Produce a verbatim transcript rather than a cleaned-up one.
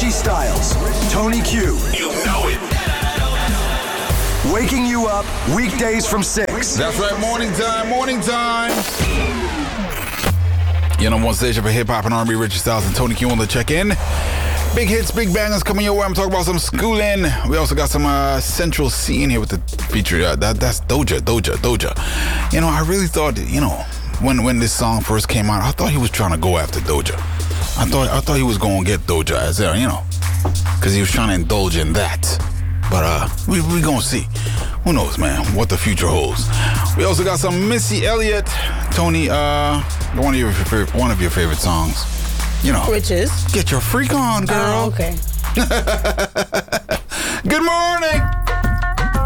Richie Styles, Tony Q. You know it. Waking you up weekdays from six. That's right, morning time, morning time. Your number one station for hip hop and R and B, Richie Styles and Tony Q on the check-in. Big hits, big bangers coming your way. I'm talking about some schooling. We also got some uh, Central C in here with the feature. Uh, that, that's Doja, Doja, Doja. You know, I really thought, you know, when when this song first came out, I thought he was trying to go after Doja. I thought I thought he was going to get Doja as there, you know, because he was trying to indulge in that. But uh, we we gonna see. Who knows, man, what the future holds. We also got some Missy Elliott, Tony. Uh, one of your favorite, one of your favorite songs. You know, which is Get Your Freak On, girl. Oh, okay. Good morning.